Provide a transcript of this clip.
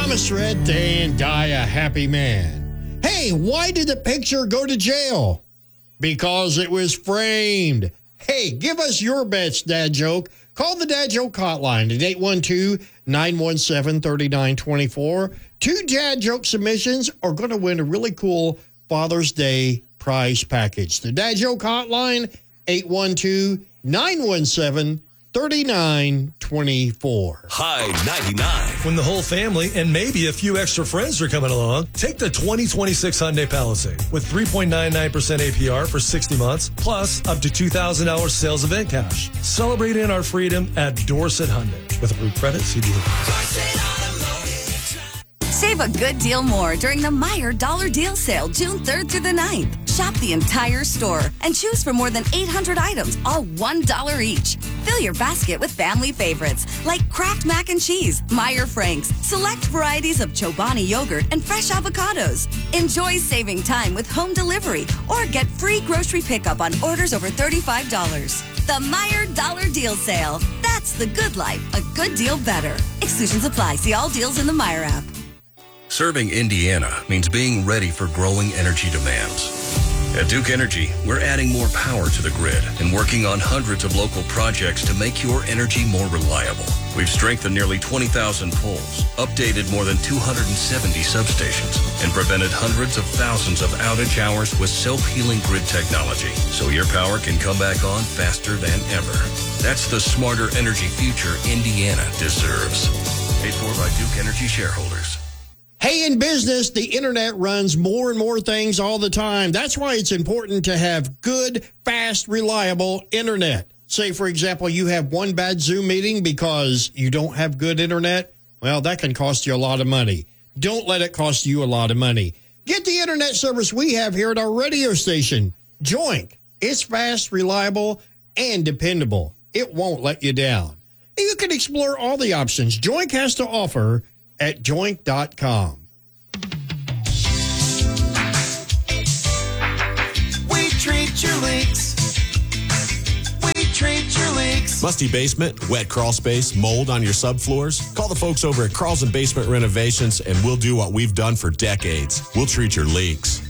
Promise red day and die a happy man. Hey, why did the picture go to jail? Because it was framed. Hey, give us your best dad joke. Call the Dad Joke Hotline at 812-917-3924. 2 dad joke submissions are going to win a really cool Father's Day prize package. The Dad Joke Hotline, 812-917-3924. High 99. When the whole family and maybe a few extra friends are coming along, take the 2026 Hyundai Palisade with 3.99% APR for 60 months, plus up to $2,000 sales event cash. Celebrate in our freedom at Dorset Hyundai. With approved credit, see dealer. Save a good deal more during the Meijer Dollar Deal Sale, June 3rd through the 9th. Shop the entire store and choose from more than 800 items, all $1 each. Fill your basket with family favorites like Kraft Mac and Cheese, Meijer Franks, select varieties of Chobani yogurt, and fresh avocados. Enjoy saving time with home delivery or get free grocery pickup on orders over $35. The Meijer Dollar Deal Sale. That's the good life, a good deal better. Exclusions apply. See all deals in the Meijer app. Serving Indiana means being ready for growing energy demands. At Duke Energy, we're adding more power to the grid and working on hundreds of local projects to make your energy more reliable. We've strengthened nearly 20,000 poles, updated more than 270 substations, and prevented hundreds of thousands of outage hours with self-healing grid technology, so your power can come back on faster than ever. That's the smarter energy future Indiana deserves. Paid for by Duke Energy shareholders. Hey, in business, the internet runs more and more things all the time. That's why it's important to have good, fast, reliable internet. Say, for example, you have one bad Zoom meeting because you don't have good internet. Well, that can cost you a lot of money. Don't let it cost you a lot of money. Get the internet service we have here at our radio station, Joink. It's fast, reliable, and dependable. It won't let you down. You can explore all the options Joink has to offer at joink.com. We treat your leaks. We treat your leaks. Musty basement, wet crawl space, mold on your subfloors? Call the folks over at Carlson Basement Renovations and we'll do what we've done for decades. We'll treat your leaks.